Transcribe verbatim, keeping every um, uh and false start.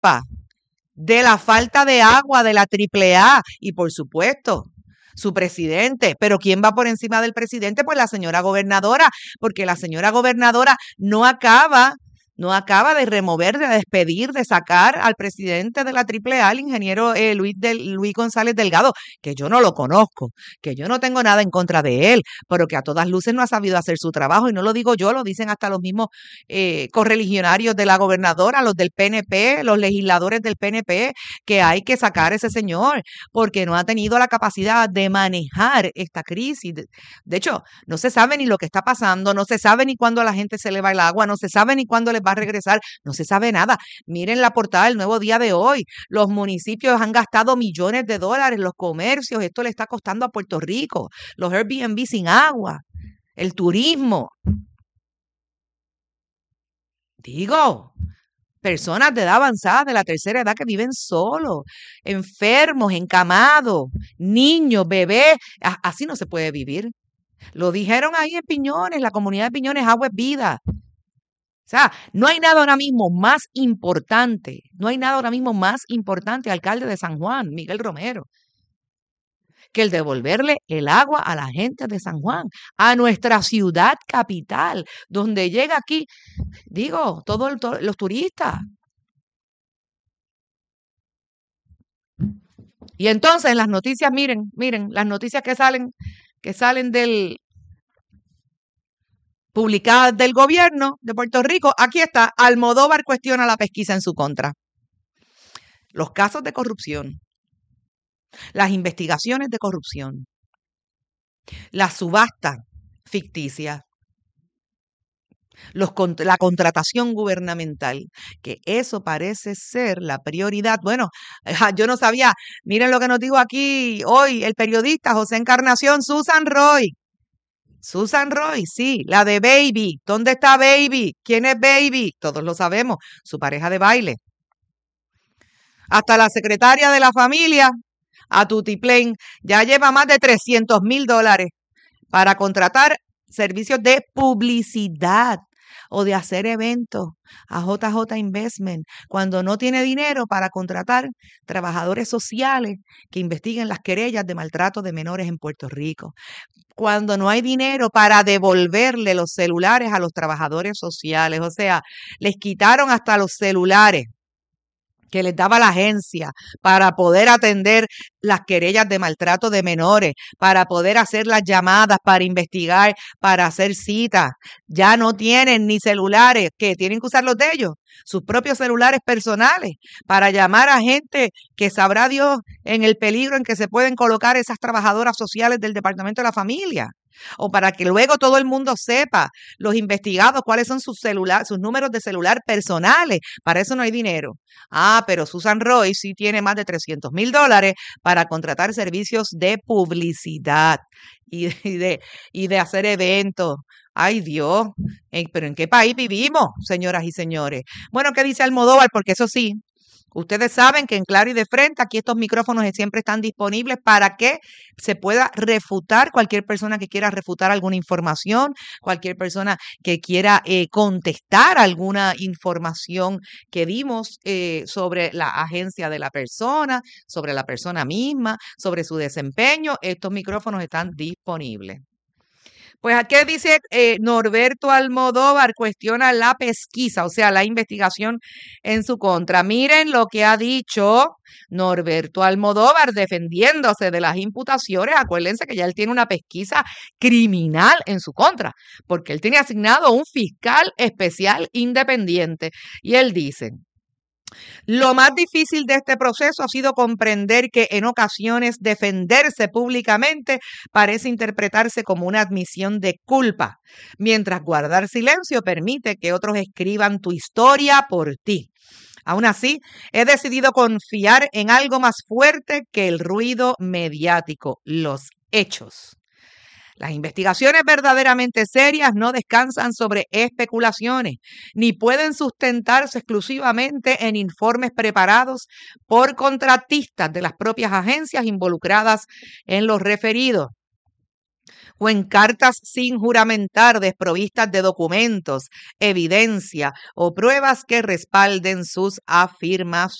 culpa de la falta de agua de la triple A y, por supuesto, su presidente. Pero ¿quién va por encima del presidente? Pues la señora gobernadora, porque la señora gobernadora no acaba, no acaba de remover, de despedir, de sacar al presidente de la triple A, el ingeniero eh, Luis, del, Luis González Delgado, que yo no lo conozco, que yo no tengo nada en contra de él, pero que a todas luces no ha sabido hacer su trabajo, y no lo digo yo, lo dicen hasta los mismos eh, correligionarios de la gobernadora, los del P N P, los legisladores del P N P, que hay que sacar a ese señor, porque no ha tenido la capacidad de manejar esta crisis. De, de hecho, no se sabe ni lo que está pasando, no se sabe ni cuándo a la gente se le va el agua, no se sabe ni cuándo les va a regresar, no se sabe nada. Miren la portada del Nuevo Día de hoy. Los municipios han gastado millones de dólares, los comercios, esto le está costando a Puerto Rico, los Airbnb sin agua, el turismo. Digo, personas de edad avanzada, de la tercera edad, que viven solos, enfermos, encamados, niños, bebés. Así no se puede vivir. Lo dijeron ahí en Piñones, la comunidad de Piñones, agua es vida. O sea, no hay nada ahora mismo más importante, no hay nada ahora mismo más importante, alcalde de San Juan, Miguel Romero, que el devolverle el agua a la gente de San Juan, a nuestra ciudad capital, donde llega aquí, digo, todos todo, los turistas. Y entonces en las noticias, miren, miren, las noticias que salen, que salen del, publicadas del gobierno de Puerto Rico, aquí está, Almodóvar cuestiona la pesquisa en su contra. Los casos de corrupción, las investigaciones de corrupción, la subasta ficticia, los, la contratación gubernamental, que eso parece ser la prioridad. Bueno, yo no sabía, miren lo que nos dijo aquí hoy el periodista José Encarnación, Susan Roy. Susan Roy, sí, la de Baby. ¿Dónde está Baby? ¿Quién es Baby? Todos lo sabemos, su pareja de baile. Hasta la secretaria de la familia, a Tutiplén, ya lleva más de trescientos mil dólares para contratar servicios de publicidad o de hacer eventos a J J Investment, cuando no tiene dinero para contratar trabajadores sociales que investiguen las querellas de maltrato de menores en Puerto Rico, cuando no hay dinero para devolverle los celulares a los trabajadores sociales. O sea, les quitaron hasta los celulares que les daba la agencia para poder atender las querellas de maltrato de menores, para poder hacer las llamadas, para investigar, para hacer citas. Ya no tienen ni celulares, que tienen que usar los de ellos, sus propios celulares personales, para llamar a gente que sabrá Dios en el peligro en que se pueden colocar esas trabajadoras sociales del Departamento de la Familia. O para que luego todo el mundo sepa, los investigados, cuáles son sus celular, sus números de celular personales. Para eso no hay dinero. Ah, pero Susan Roy sí tiene más de trescientos mil dólares para contratar servicios de publicidad y de, y de, y de hacer eventos. Ay, Dios, pero ¿en qué país vivimos, señoras y señores? Bueno, ¿qué dice Almodóvar? Porque eso sí, ustedes saben que en Claro y de Frente, aquí estos micrófonos siempre están disponibles para que se pueda refutar cualquier persona que quiera refutar alguna información, cualquier persona que quiera eh, contestar alguna información que dimos eh, sobre la agencia de la persona, sobre la persona misma, sobre su desempeño. Estos micrófonos están disponibles. Pues, ¿qué dice eh, Norberto Almodóvar? Cuestiona la pesquisa, o sea, la investigación en su contra. Miren lo que ha dicho Norberto Almodóvar defendiéndose de las imputaciones. Acuérdense que ya él tiene una pesquisa criminal en su contra, porque él tiene asignado un fiscal especial independiente. Y él dice: lo más difícil de este proceso ha sido comprender que en ocasiones defenderse públicamente parece interpretarse como una admisión de culpa, mientras guardar silencio permite que otros escriban tu historia por ti. Aún así, he decidido confiar en algo más fuerte que el ruido mediático, los hechos. Las investigaciones verdaderamente serias no descansan sobre especulaciones, ni pueden sustentarse exclusivamente en informes preparados por contratistas de las propias agencias involucradas en los referidos. o en cartas sin juramentar desprovistas de documentos, evidencia o pruebas que respalden sus afirmaciones.